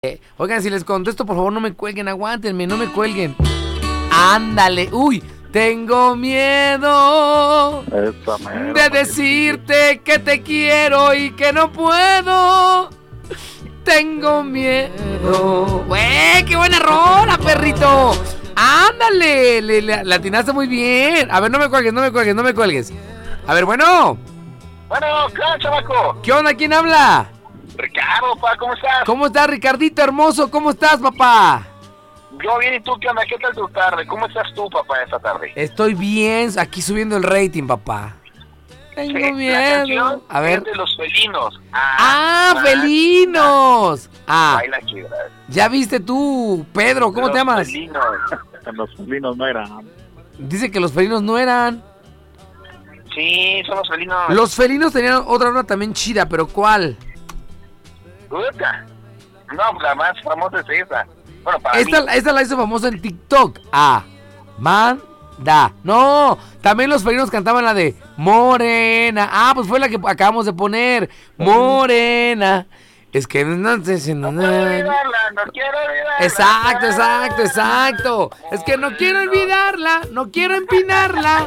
Oigan, si les contesto, por favor, no me cuelguen, aguántenme, no me cuelguen. Ándale, uy, tengo miedo de decirte que te quiero y que no puedo. Tengo miedo. ¡Güey, qué buena rola, perrito! Ándale, la atinaste muy bien. A ver, no me cuelgues. A ver, bueno. Bueno, ¿qué onda, chamaco? ¿Qué onda? ¿Quién habla? Ricardo, papá, ¿cómo estás? ¿Cómo estás, Ricardito hermoso? ¿Cómo estás, papá? Yo bien, ¿y tú qué onda? ¿Qué tal tu tarde? ¿Cómo estás tú, papá, esta tarde? Estoy bien, aquí subiendo el rating, papá. Tengo La miedo. canción A ver. es de los felinos. ¡Felinos! Baila chida. ¿Ya viste tú, Pedro? ¿Cómo te llamas? Felinos. Los felinos no eran. Dice que los felinos no eran. Sí, son los felinos. Los felinos tenían otra rola también chida, pero ¿cuál? Puta. No, pues la más famosa es esa. Bueno, para mí. Esta la hizo famosa en TikTok. Manda. No, también los felinos cantaban la de Morena. Pues fue la que acabamos de poner. Morena. Es que no sé si no quiero olvidarla, no quiero olvidarla. Exacto. Es que no quiero olvidarla, no quiero empinarla.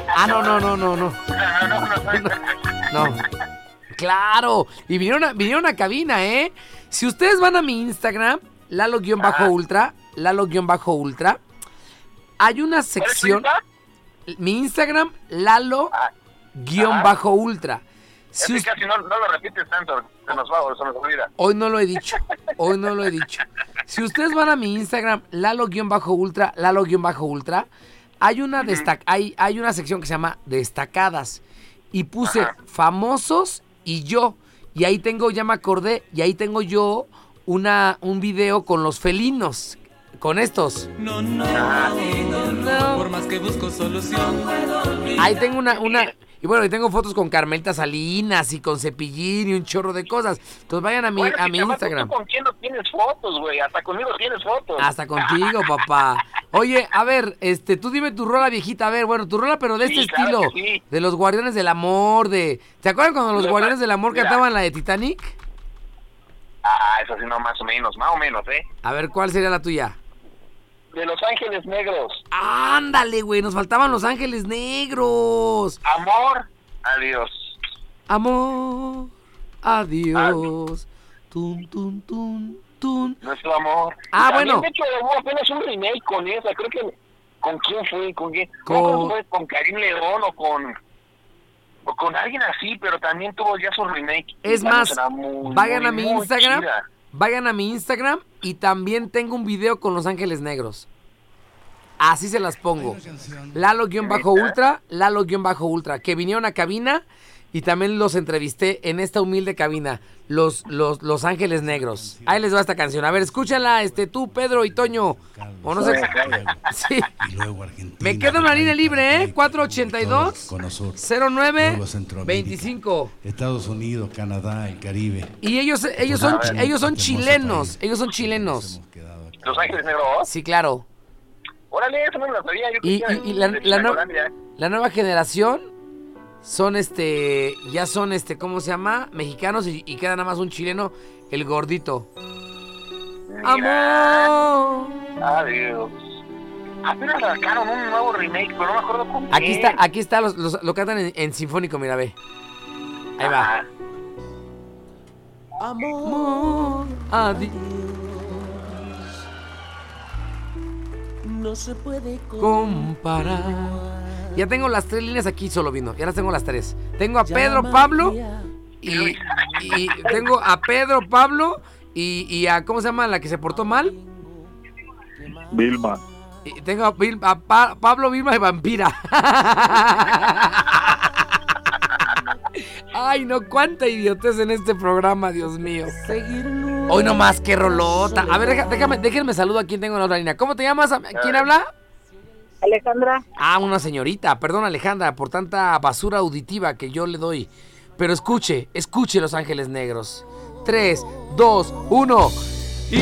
No. Claro. Y vinieron a cabina, ¿eh? Si ustedes van a mi Instagram, Lalo-Ultra, hay una sección. Mi Instagram, Lalo-Ultra. Si casi no lo repites tanto, se nos olvida. Hoy no lo he dicho. Si ustedes van a mi Instagram, Lalo-Ultra, hay una sección que se llama Destacadas. Y puse famosos y yo. Y ahí tengo, ya me acordé, y ahí tengo yo un video con los felinos. Con estos. No. Por más que busco solución. Ahí tengo una. Y bueno, y tengo fotos con Carmelita Salinas y con Cepillín y un chorro de cosas. Entonces vayan a mi Instagram. ¿Tú con quién no tienes fotos, güey? Hasta conmigo tienes fotos. Hasta contigo, papá. Oye, a ver, tú dime tu rola viejita. A ver, bueno, tu rola, pero de este estilo. Claro que sí. De los Guardianes del Amor, ¿te acuerdas cuando los Guardianes del Amor cantaban la de Titanic? Eso sí, no, más o menos, ¿eh? A ver, ¿cuál sería la tuya? De Los Ángeles Negros. Ándale, güey, nos faltaban Los Ángeles Negros. Amor, adiós. Amor, adiós. Tun. Nuestro amor. Bueno. De hecho, hubo apenas un remake con esa. Creo que. ¿Con quién fue? ¿Con quién? Con Karim León o con alguien así, pero también tuvo ya su remake. Es más, vayan a mi Instagram. Chida. Vayan a mi Instagram y también tengo un video con Los Ángeles Negros. Así se las pongo. Lalo-Ultra, que vinieron a cabina y también los entrevisté en esta humilde cabina. Los Ángeles Negros. Ahí les va esta canción. A ver, escúchala, tú, Pedro y Toño. O no sé. Sí. Me quedo en la línea libre, 482-09-25. Estados Unidos, Canadá, el Caribe. Y ellos son chilenos. ¿Los Ángeles Negros? Sí, claro. Órale, eso no lo sabía. Y la nueva generación son ya son ¿cómo se llama? Mexicanos y queda nada más un chileno, el gordito. Amor. Adiós. Apenas sacaron un nuevo remake, pero no me acuerdo con quién. Aquí está, lo cantan en sinfónico, mira, ve. Ahí va. Amor, adiós. No se puede comparar. Ya tengo las 3 líneas aquí solo vino. Ya las tengo las 3. Tengo a Pedro Pablo y tengo a Pedro Pablo y a ¿cómo se llama la que se portó mal? Vilma. Y tengo a Pablo, Vilma y Vampira. Ay, no, cuánta idiotez en este programa, Dios mío. Hoy nomás, qué rolota. A ver, déjenme saludo a quien tengo en la otra línea. ¿Cómo te llamas? ¿Quién habla? Alejandra. Una señorita. Perdón, Alejandra, por tanta basura auditiva que yo le doy. Pero escuche Los Ángeles Negros. 3, 2, 1.